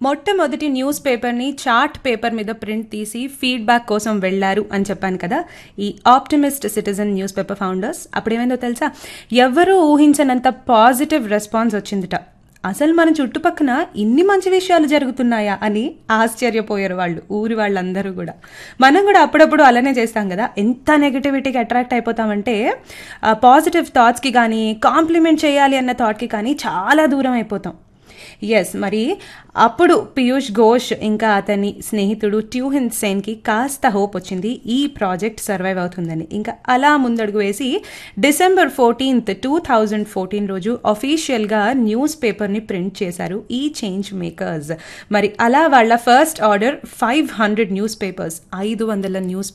మొట్టమొదటి న్యూస్ పేపర్ని chart paper మీద ప్రింట్ తీసి ఫీడ్బ్యాక్ కోసం వెళ్లారు అని చెప్పాను కదా ఈ optimist citizen news paper founders. అప్పుడేమైందో తెలుసా, ఎవరూ ఊహించనంత పాజిటివ్ రెస్పాన్స్ వచ్చిందిట. అసలు మన చుట్టుపక్కన ఇన్ని మంచి విషయాలు జరుగుతున్నాయా అని ఆశ్చర్యపోయారు వాళ్ళు, ఊరి వాళ్ళందరూ కూడా. మనం కూడా అప్పుడప్పుడు అలానే చేస్తాం కదా, ఎంత నెగిటివిటీకి అట్రాక్ట్ అయిపోతామంటే పాజిటివ్ థాట్స్కి కానీ కాంప్లిమెంట్ చేయాలి అన్న థాట్కి కానీ చాలా దూరం అయిపోతాం. ఎస్, మరి అప్పుడు పీయూష్ ఘోష్ ఇంకా అతని స్నేహితుడు ట్యూహిన్ సేన్కి కాస్త హోప్ వచ్చింది ఈ ప్రాజెక్ట్ సర్వైవ్ అవుతుందని. ఇంకా అలా ముందడుగు వేసి December 14th, 2014 రోజు అఫీషియల్గా న్యూస్ పేపర్ని ప్రింట్ చేశారు ఈ చేంజ్ మేకర్స్. మరి అలా వాళ్ళ first order 500 news papers, 500 news